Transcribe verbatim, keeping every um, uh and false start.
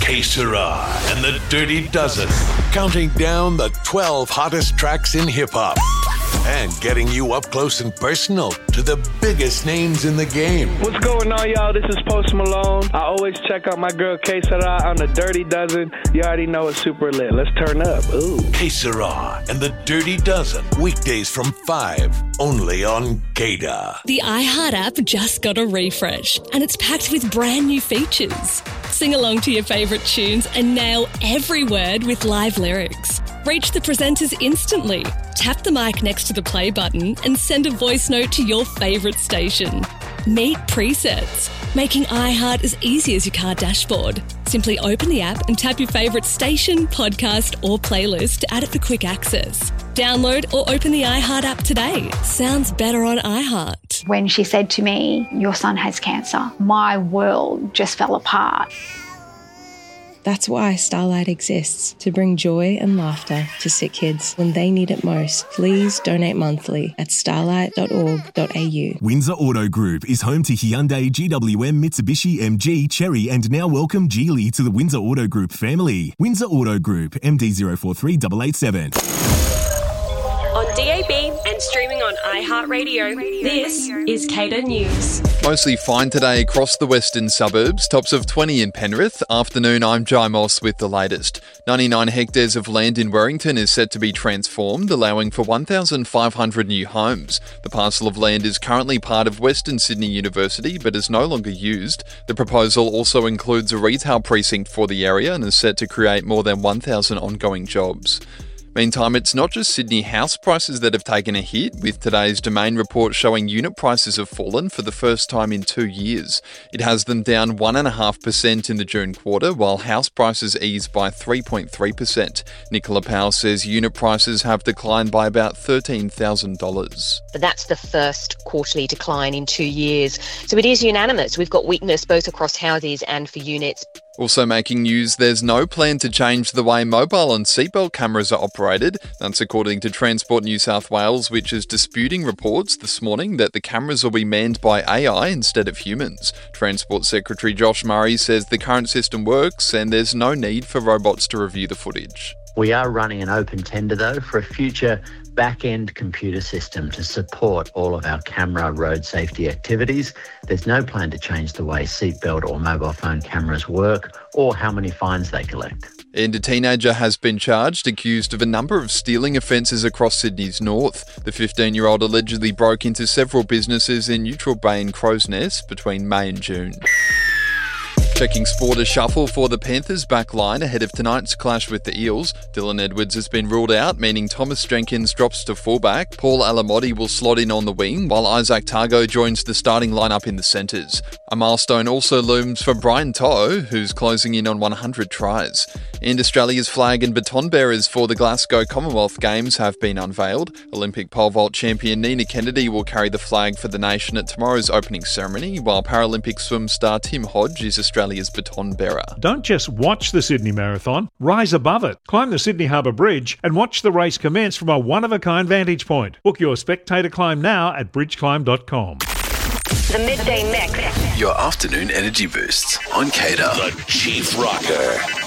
Que Sera and the Dirty Dozen, counting down the twelve hottest tracks in hip-hop and getting you up close and personal to the biggest names in the game. What's going on, y'all? This is Post Malone. I always check out my girl Que Sera on the Dirty Dozen. You already know it's super lit. Let's turn up. Ooh. Que Sera and the Dirty Dozen, weekdays from five, only on Kada. The iHeart app just got a refresh, and it's packed with brand new features. Sing along to your favourite tunes and nail every word with live lyrics. Reach the presenters instantly. Tap the mic next to the play button and send a voice note to your favourite station. Meet presets, making iHeart as easy as your car dashboard. Simply open the app and tap your favourite station, podcast or playlist to add it for quick access. Download or open the iHeart app today. Sounds better on iHeart. When she said to me, "Your son has cancer," my world just fell apart. That's why Starlight exists, to bring joy and laughter to sick kids when they need it most. Please donate monthly at starlight dot org dot a u. Windsor Auto Group is home to Hyundai, G W M, Mitsubishi, M G, Chery and now welcome Geely to the Windsor Auto Group family. Windsor Auto Group, M D zero four three eight eight seven. On D A B and streaming on iHeartRadio, this is Kada News. Mostly fine today across the western suburbs, tops of twenty in Penrith. Afternoon, I'm Jai Moss with the latest. ninety-nine hectares of land in Warrington is set to be transformed, allowing for one thousand five hundred new homes. The parcel of land is currently part of Western Sydney University but is no longer used. The proposal also includes a retail precinct for the area and is set to create more than one thousand ongoing jobs. Meantime, it's not just Sydney house prices that have taken a hit, with today's Domain report showing unit prices have fallen for the first time in two years. It has them down one point five percent in the June quarter, while house prices eased by three point three percent. Nicola Powell says unit prices have declined by about thirteen thousand dollars. But that's the first quarterly decline in two years. So it is unanimous. We've got weakness both across houses and for units. Also making news, there's no plan to change the way mobile and seatbelt cameras are operated. That's according to Transport New South Wales, which is disputing reports this morning that the cameras will be manned by A I instead of humans. Transport Secretary Josh Murray says the current system works and there's no need for robots to review the footage. We are running an open tender, though, for a future back-end computer system to support all of our camera road safety activities. There's no plan to change the way seatbelt or mobile phone cameras work or how many fines they collect. And a teenager has been charged, accused of a number of stealing offences across Sydney's north. The fifteen-year-old allegedly broke into several businesses in Neutral Bay and Crow's Nest between May and June. Checking sport, a shuffle for the Panthers back line ahead of tonight's clash with the Eels. Dylan Edwards has been ruled out, meaning Thomas Jenkins drops to fullback. Paul Alamotti will slot in on the wing, while Isaac Targo joins the starting lineup in the centres. A milestone also looms for Brian To'o, who's closing in on one hundred tries. And Australia's flag and baton bearers for the Glasgow Commonwealth Games have been unveiled. Olympic pole vault champion Nina Kennedy will carry the flag for the nation at tomorrow's opening ceremony, while Paralympic swim star Tim Hodge is Australia's baton bearer. Don't just watch the Sydney Marathon, rise above it. Climb the Sydney Harbour Bridge and watch the race commence from a one-of-a-kind vantage point. Book your spectator climb now at bridge climb dot com. The Midday Mix. Your afternoon energy boosts on Kada. The Chief Rocker.